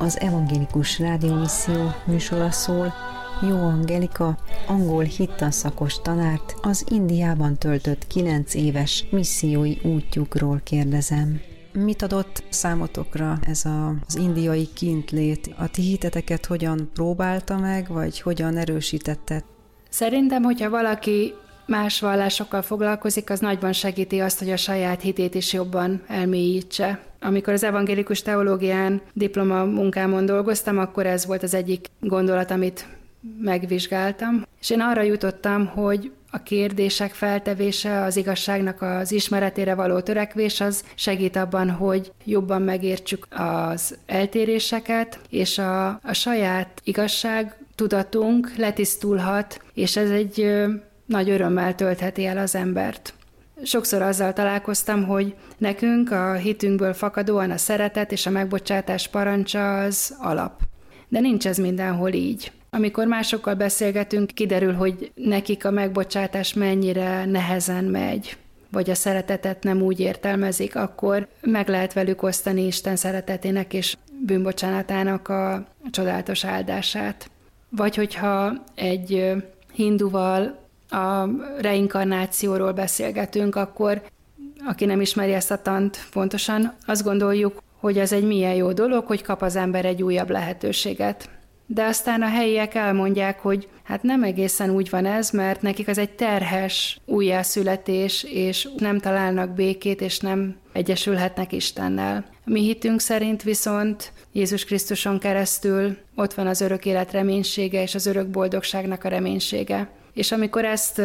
az Evangélikus Rádiómisszió műsora szól. Jó Angelika, angol hittanszakos tanárt az Indiában töltött 9 éves missziói útjukról kérdezem. Mit adott számotokra ez az indiai kintlét? A ti hiteteket hogyan próbálta meg, vagy hogyan erősítette? Szerintem, hogyha valaki más vallásokkal foglalkozik, az nagyban segíti azt, hogy a saját hitét is jobban elmélyítse. Amikor az evangélikus teológián diplomamunkámon dolgoztam, akkor ez volt az egyik gondolat, amit megvizsgáltam. És én arra jutottam, hogy a kérdések feltevése, az igazságnak az ismeretére való törekvés, az segít abban, hogy jobban megértsük az eltéréseket, és a saját igazság tudatunk letisztulhat, és ez egy nagy örömmel töltheti el az embert. Sokszor azzal találkoztam, hogy nekünk a hitünkből fakadóan a szeretet és a megbocsátás parancsa az alap. De nincs ez mindenhol így. Amikor másokkal beszélgetünk, kiderül, hogy nekik a megbocsátás mennyire nehezen megy, vagy a szeretetet nem úgy értelmezik, akkor meg lehet velük osztani Isten szeretetének és bűnbocsánatának a csodálatos áldását. Vagy hogyha egy hinduval a reinkarnációról beszélgetünk, akkor aki nem ismeri ezt a tant pontosan, azt gondoljuk, hogy az egy milyen jó dolog, hogy kap az ember egy újabb lehetőséget. De aztán a helyiek elmondják, hogy hát nem egészen úgy van ez, mert nekik az egy terhes újjászületés, és nem találnak békét, és nem egyesülhetnek Istennel. A mi hitünk szerint viszont Jézus Krisztuson keresztül ott van az örök élet reménysége, és az örök boldogságnak a reménysége. És amikor ezt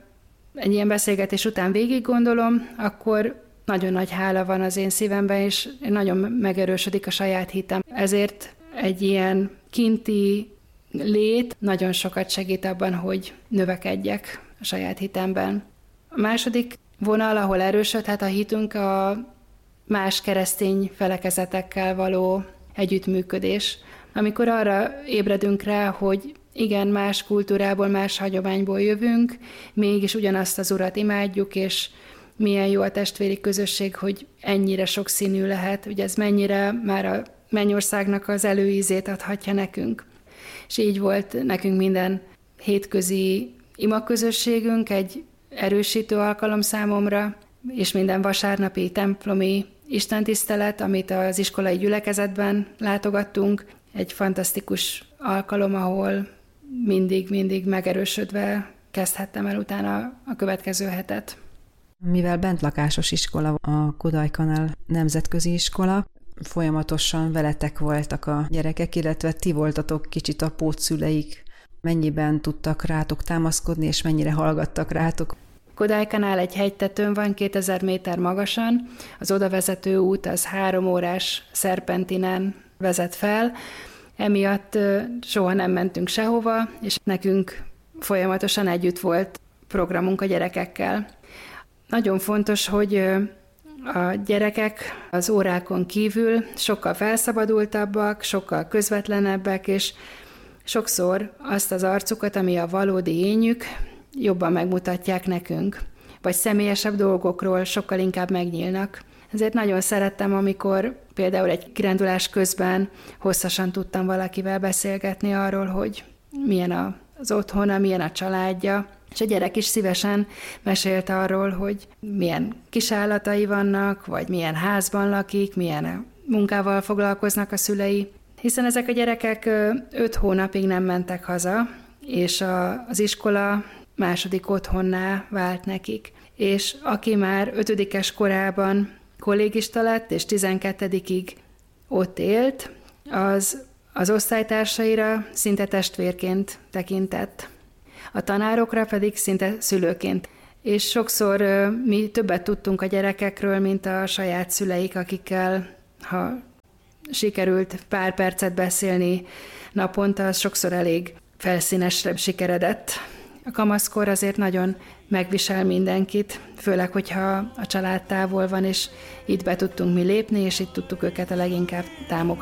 egy ilyen beszélgetés után végig gondolom, akkor nagyon nagy hála van az én szívemben, és nagyon megerősödik a saját hitem. Ezért egy ilyen kinti lét nagyon sokat segít abban, hogy növekedjek a saját hitemben. A második vonal, ahol erősödhet a hitünk, a más keresztény felekezetekkel való együttműködés. Amikor arra ébredünk rá, hogy igen, más kultúrából, más hagyományból jövünk, mégis ugyanazt az Urat imádjuk, és milyen jó a testvéri közösség, hogy ennyire sokszínű lehet, hogy ez mennyire már a mennyországnak az előízét adhatja nekünk. És így volt nekünk minden hétközi imaközösségünk, egy erősítő alkalom számomra, és minden vasárnapi templomi istentisztelet, amit az iskolai gyülekezetben látogattunk, egy fantasztikus alkalom, ahol mindig megerősödve kezdhettem el utána a következő hetet. Mivel bentlakásos iskola a Kodajkanál nemzetközi iskola, folyamatosan veletek voltak a gyerekek, illetve ti voltatok kicsit a pótszüleik. Mennyiben tudtak rátok támaszkodni, és mennyire hallgattak rátok? Kodajkanál egy hegytetőn van, 2000 méter magasan. Az odavezető út az 3 órás szerpentinen vezet fel. Emiatt soha nem mentünk sehova, és nekünk folyamatosan együtt volt programunk a gyerekekkel. Nagyon fontos, hogy a gyerekek az órákon kívül sokkal felszabadultabbak, sokkal közvetlenebbek, és sokszor azt az arcukat, ami a valódi énjük, jobban megmutatják nekünk, vagy személyesebb dolgokról sokkal inkább megnyílnak. Ezért nagyon szerettem, amikor például egy kirándulás közben hosszasan tudtam valakivel beszélgetni arról, hogy milyen az otthona, milyen a családja, és a gyerek is szívesen mesélt arról, hogy milyen kisállatai vannak, vagy milyen házban lakik, milyen munkával foglalkoznak a szülei. Hiszen ezek a gyerekek 5 hónapig nem mentek haza, és az iskola második otthonná vált nekik. És aki már 5-es korában kollégista lett, és 12-ig ott élt, az osztálytársaira szinte testvérként tekintett. A tanárokra pedig szinte szülőként. És sokszor mi többet tudtunk a gyerekekről, mint a saját szüleik, akikkel, ha sikerült pár percet beszélni naponta, az sokszor elég felszínesre sikeredett. A kamaszkor azért nagyon megvisel mindenkit, főleg, hogyha a család távol van, és itt be tudtunk mi lépni, és itt tudtuk őket a leginkább támogatni.